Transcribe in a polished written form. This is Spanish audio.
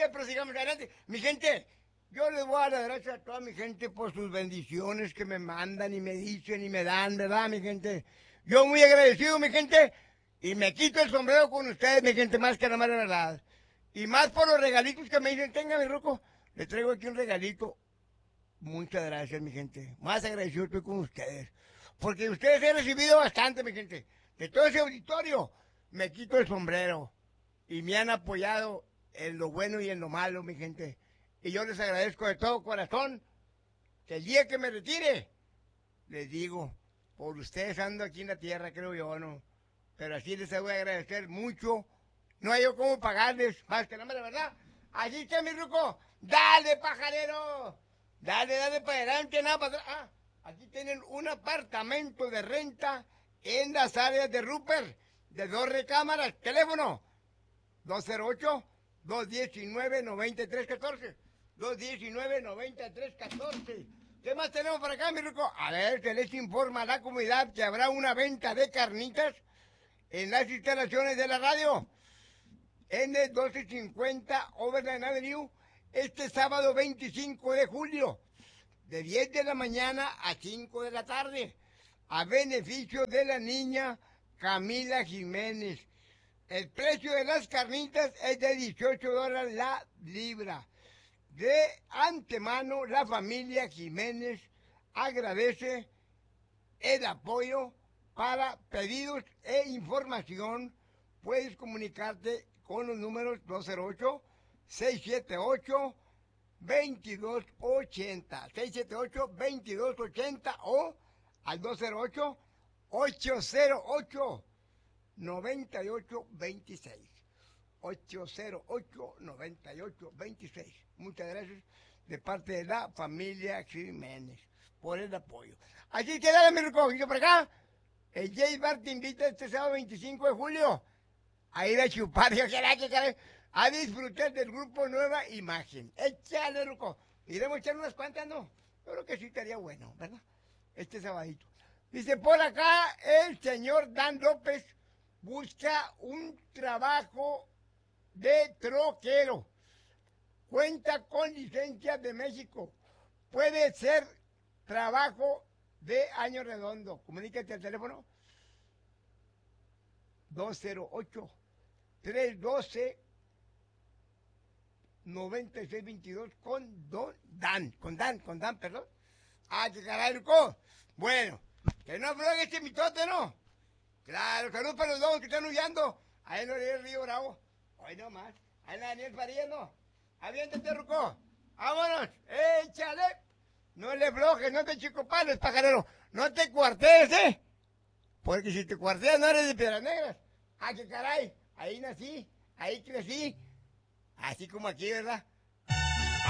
gente, pero sigamos adelante. Mi gente, yo les voy a dar las gracias a toda mi gente por sus bendiciones que me mandan y me dicen y me dan, ¿verdad, mi gente? Yo muy agradecido, mi gente, y me quito el sombrero con ustedes, mi gente, más que nada más de verdad. Y más por los regalitos que me dicen, tenga mi ruco, le traigo aquí un regalito. Muchas gracias, mi gente. Más agradecido estoy con ustedes. Porque ustedes han recibido bastante, mi gente. De todo ese auditorio, me quito el sombrero. Y me han apoyado en lo bueno y en lo malo, mi gente. Y yo les agradezco de todo corazón que el día que me retire, les digo, por ustedes ando aquí en la tierra, creo yo, ¿no? Pero así les voy a agradecer mucho. No hay yo cómo pagarles, más que nada, la verdad. Así que, mi ruco, dale, pajarero. Dale, dale para adelante, nada para atrás. Ah, aquí tienen un apartamento de renta en las áreas de Rupert, de 2 recámaras. Teléfono 208-219-9314. 219-9314. ¿Qué más tenemos por acá, mi rico? A ver, se les informa a la comunidad que habrá una venta de carnitas en las instalaciones de la radio. En el 1250 Overland Avenue, este sábado 25 de julio, de 10 de la mañana a 5 de la tarde, a beneficio de la niña Camila Jiménez. El precio de las carnitas es de $18 la libra. De antemano, la familia Jiménez agradece el apoyo. Para pedidos e información. Puedes comunicarte con los números 208-678-2280. 678-2280 o al 208-808-9826. 808-9826. Muchas gracias de parte de la familia Jiménez por el apoyo. Así que dale mi recogida por acá. El J Bar te invita este sábado 25 de julio a ir a chupar, a disfrutar del grupo Nueva Imagen. Échale, Ruco. Iremos a echar unas cuantas, ¿no? Yo creo que sí estaría bueno, ¿verdad? Este sabadito. Dice, por acá el señor Dan López busca un trabajo de troquero. Cuenta con licencia de México. Puede ser trabajo de año redondo. Comunícate al teléfono 208-312-9622 con Dan, perdón. Ah, qué caray, Ruco. Bueno, que no afloje este mitote, ¿no? Claro, saludos para los dos que están huyendo. Ahí no le Río Bravo. Hoy nomás. Ahí la Daniel Farías, ¿no? Aviéntate, Ruco. Vámonos. Échale. No le flojes, no te chicopanes, pajarero. No te cuartees, ¿eh? Porque si te cuarteas no eres de Piedras Negras. Ah, qué caray. Ahí nací, ahí crecí. Así como aquí, ¿verdad?